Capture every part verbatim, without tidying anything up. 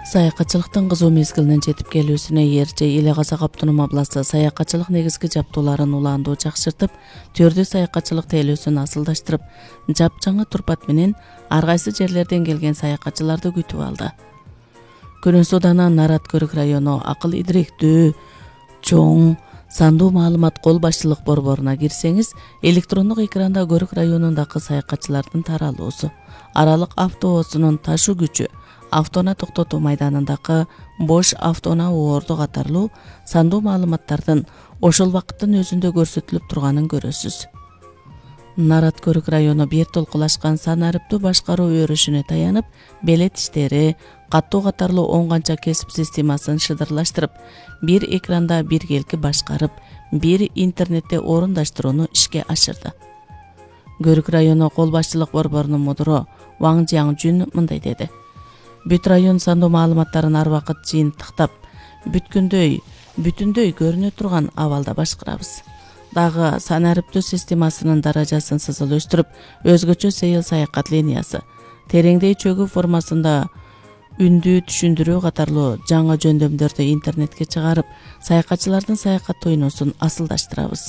Саякатчылыктын кызуу мезгилинин жетип келүүсүнө Эрже Эле Казак автоном областы саякатчылык негизги жаптууларын улаандуу жакшыртып, төрдүү саякатчылык тейлөөсүн асылдаштырып, жапжаңы турпат менен ар кайсы жерлерден келген саякатчыларды күтүп алды. Күрөн Суданы Нарат Көрүк району акыл идиректүү чоң сандуу маалымат кол башчылык борборуна кирсеңиз, электрондук экранда Көрүк районундагы саякатчылардын таралуусу, аралык автобусунун ташуу күчү, автоунаа токтотуу майданындагы бош автоунаа оорду катарлуу сандуу маалыматтардын ошол убакыттын өзүндө көрсөтүлүп турганын көрөсүз. Нарат Көрүк району бир толкулашкан санариптүү башкаруу өрүшүнө таянып, белет иштери, каттоо катарлуу он канча кесип системасын шыдырлаштырып, бир экранда биргелки башкарып, бир интернетте орундаштырууну ишке ашырды. Көрүк району кол башчылык борборунун мудуру Ваң Жиаң Жүн мындай деди: Бүт район сандуу маалыматтарын ар убакыт жыйынтыктап, бүткүндөй, бүтүндөй көрүнө турган абалда башкарабыз. Дагы санариптүү системасынын даражасын сызыл өстүрүп, өзгөчө сейил саякат линиясы, тереңдей чөгүү формасында үндүү түшүндүрүү катарлуу жаңы жөндөмдөрдү интернетке чыгарып, саякатчылардын саякат туйнусун асылдаштырабыз.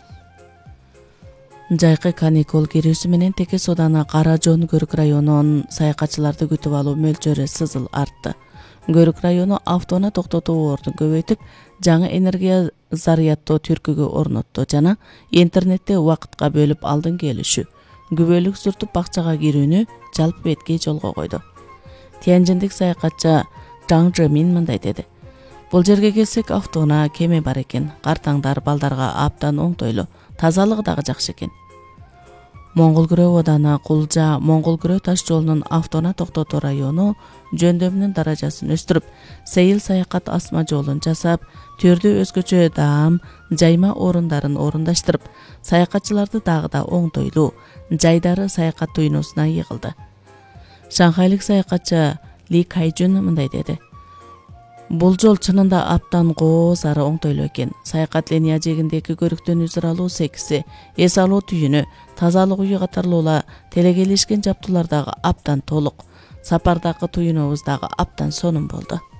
Жайкы каникул кирүүсү менен Теке Суданы Кара Жоон Көрүк районунун саякатчыларды күтүп алуу мөлчөрү сызыл артты. Көрүк району автоунаа токтотуу ордун көбөйтүп, жаңы энергия зарядтоо түркүгү орнотту жана интернетте убакытка бөлүп алдын келишүү, күбөлүк сүртүп бакчага кирүүнү жалпы беткей жолго койду. Тяньжиндик саякатчы Жаң Жэмин мындай деди: Бул жерге келсек, автоунаа кеме бар экен, картаңдар балдарга абдан оңтойлуу, тазалыгы дагы жакшы экен. Моңгол Күрөө Ооданы Кулжа Моңгол Күрөө таш жолунун автоунаа токтотуу району жөндөмүнүн даражасын өстүрүп, сейил саякат асма жолун жасап, төрдүү өзгөчө даам, жайма орундарын орундаштырып, саякатчыларды дагы да оңтойлуу, жайдары саякат туйнусуна йыгылды. Шанхайлык саякатчы Ли Кайжун мындай деди: Бул жол чынында абдан кооз ары оңтойлуу экен. Саякат линия жегиндеги көрүктөн үзүр алуу секси, эс алуу түйүнү, тазалык үйү катарлуула телегелешкен жаптуулар дагы абдан толук. Сапардагы туюнубуз дагы абдан сонун болду.